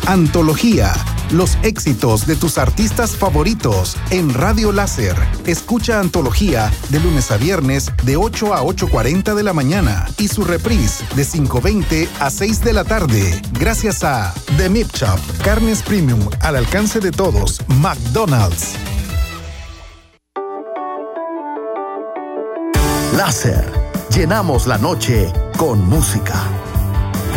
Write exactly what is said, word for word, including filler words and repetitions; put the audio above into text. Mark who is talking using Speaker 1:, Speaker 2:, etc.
Speaker 1: Antología, los éxitos de tus artistas favoritos en Radio Láser. Escucha Antología de lunes a viernes de ocho a ocho cuarenta de la mañana y su reprise de cinco veinte a seis de la tarde. Gracias a The Meat Shop, carnes premium al alcance de todos. McDonald's.
Speaker 2: Láser, llenamos la noche con música.